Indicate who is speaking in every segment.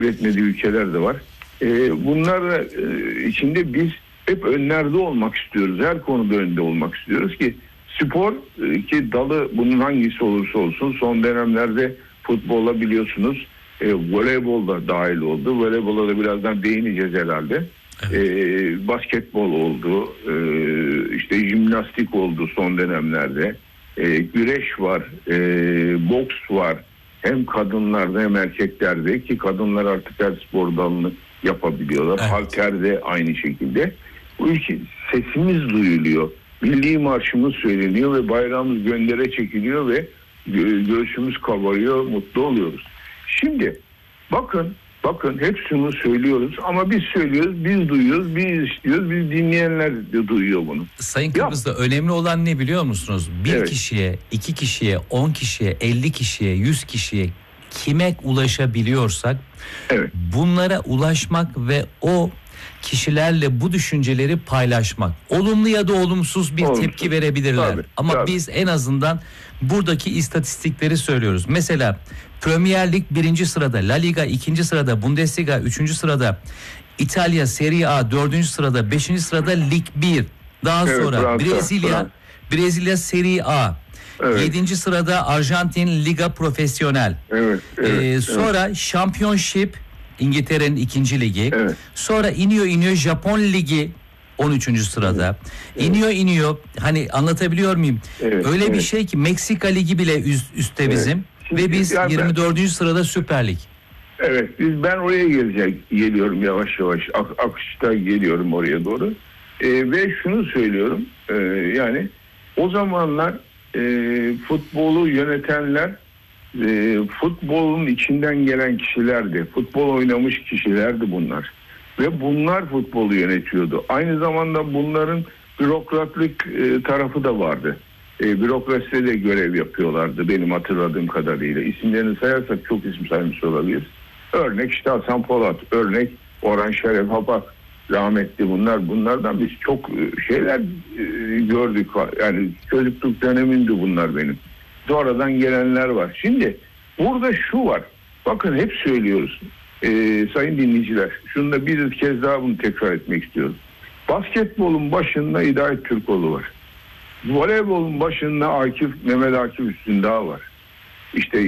Speaker 1: üretmediği ülkeler de var. Bunlar içinde biz hep önlerde olmak istiyoruz. Her konuda önde olmak istiyoruz ki spor ki dalı bunun hangisi olursa olsun son dönemlerde futbolla biliyorsunuz voleybol da dahil oldu. Voleybola da birazdan değineceğiz herhalde. Evet. Basketbol oldu. İşte jimnastik oldu son dönemlerde. Güreş var. Boks var. Hem kadınlarda hem erkeklerde ki kadınlar artık her spor dalını yapabiliyorlar. Evet. Halter de aynı şekilde. Bu ülke sesimiz duyuluyor. Milli marşımız söyleniyor ve bayrağımız göndere çekiliyor ve göğsümüz kabarıyor, mutlu oluyoruz. Şimdi bakın hep şunu söylüyoruz ama biz söylüyoruz, biz duyuyoruz, biz istiyoruz, biz dinleyenler de duyuyor bunu.
Speaker 2: Sayın Kıbrıs'ta önemli olan ne biliyor musunuz? Bir kişiye, 2 kişiye, 10 kişiye, 50 kişiye, 100 kişiye kime ulaşabiliyorsak bunlara ulaşmak ve o kişilerle bu düşünceleri paylaşmak. Olumlu ya da olumsuz bir tepki verebilirler. Ama biz en azından buradaki istatistikleri söylüyoruz. Mesela Premier Lig 1. sırada, La Liga 2. sırada, Bundesliga 3. sırada, İtalya Serie A 4. sırada, 5. sırada Lig 1. Daha sonra Brezilya Serie A. 7. sırada Arjantin Liga Profesyonel. Sonra Championship İngiltere'nin 2. ligi. Sonra iniyor Japon Ligi 13. sırada. İniyor hani anlatabiliyor muyum? Öyle bir şey ki Meksika Ligi bile üstte bizim ve biz 24. sırada Süper Lig.
Speaker 1: Evet, ben oraya geliyorum yavaş akışta geliyorum oraya doğru. Ve şunu söylüyorum. Yani o zamanlar futbolu yönetenler futbolun içinden gelen kişilerdi. Futbol oynamış kişilerdi bunlar. Ve bunlar futbolu yönetiyordu. Aynı zamanda bunların bürokratlık tarafı da vardı. Bürokraside de görev yapıyorlardı benim hatırladığım kadarıyla. İsimlerini sayarsak çok isim saymış olabiliriz. Örnek işte Hasan Polat, örnek Orhan Şeref Apak, rahmetli bunlardan biz çok şeyler gördük. Yani çocukluk dönemimdi bunlar benim. Sonradan gelenler var. Şimdi burada şu var. Bakın hep söylüyoruz. Sayın dinleyiciler. Şunu da bir kez daha bunu tekrar etmek istiyorum. Basketbolun başında Hidayet Türkoğlu var. Voleybolun başında Mehmet Akif Üstündağ var. İşte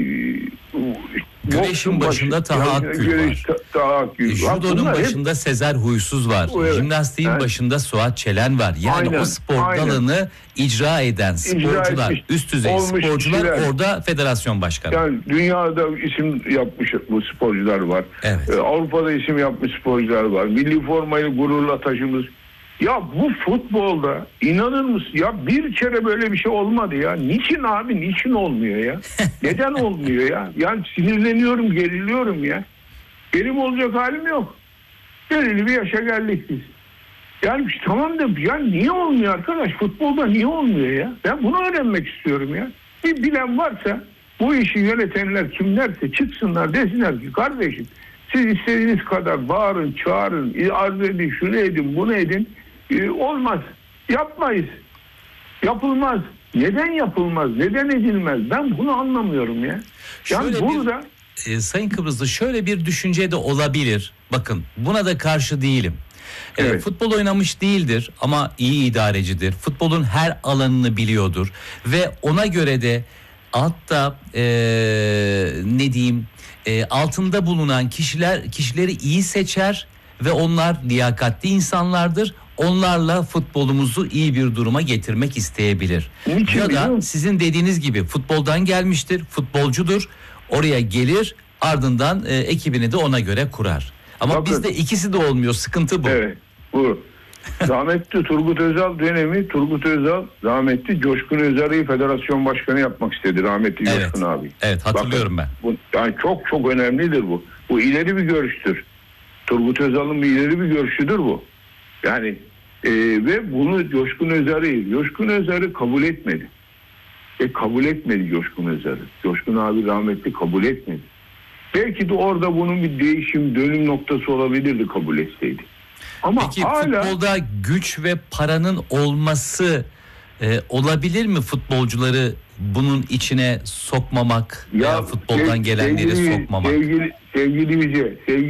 Speaker 2: güreşin başında Taha Akgül var. Judonun başında Sezer Huysuz var. Jimnastiğin başında Suat Çelen var. Yani o spor dalını icra eden sporcular, üst düzey sporcular kişiler. Orada federasyon başkanı.
Speaker 1: Yani dünyada isim yapmış bu sporcular var. Avrupa'da isim yapmış sporcular var. Milli formayı gururla taşımış. Ya bu futbolda inanır mısın ya bir kere böyle bir şey olmadı ya. Niçin abi niçin olmuyor ya? Neden olmuyor ya? Yani sinirleniyorum, geriliyorum ya. Benim olacak halim yok. Belirli bir yaşa geldik biz. Yani tamam da ya niye olmuyor arkadaş? Futbolda niye olmuyor ya? Ben bunu öğrenmek istiyorum ya. Bir bilen varsa bu işi yönetenler kimlerse çıksınlar desinler ki kardeşim siz istediğiniz kadar bağırın, çağırın, arz edin, şunu edin, bunu edin. Olmaz. Yapmayız. Yapılmaz. Neden yapılmaz? Neden edilmez? Ben bunu anlamıyorum ya. Yani burada
Speaker 2: Sayın Kıbrıslı şöyle bir düşünce de olabilir. Bakın buna da karşı değilim. Futbol oynamış değildir ama iyi idarecidir. Futbolun her alanını biliyordur ve ona göre de altta altında bulunan kişileri iyi seçer ve onlar liyakatli insanlardır. Onlarla futbolumuzu iyi bir duruma getirmek isteyebilir. Ya da sizin dediğiniz gibi futboldan gelmiştir, futbolcudur. Oraya gelir, ardından ekibini de ona göre kurar. Ama bakın, bizde ikisi de olmuyor. Sıkıntı bu.
Speaker 1: Evet, bu. Rahmetli Turgut Özal dönemi, rahmetli Coşkun Özarı'yı federasyon başkanı yapmak istedi. Rahmetli Coşkun abi.
Speaker 2: Evet, hatırlıyorum bakın,
Speaker 1: ben. Yani çok önemlidir bu. Bu ileri bir görüştür. Turgut Özal'ın ileri bir görüşüdür bu. Yani ve bunu Coşkun Özarı kabul etmedi. Kabul etmedi Coşkun Özarı. Coşkun abi rahmetli kabul etmedi. Belki de orada bunun bir değişim, dönüm noktası olabilirdi kabul etseydi. Ama
Speaker 2: peki futbolda güç ve paranın olması olabilir mi futbolcuları bunun içine sokmamak veya futboldan gelenleri sokmamak?
Speaker 1: Sevgili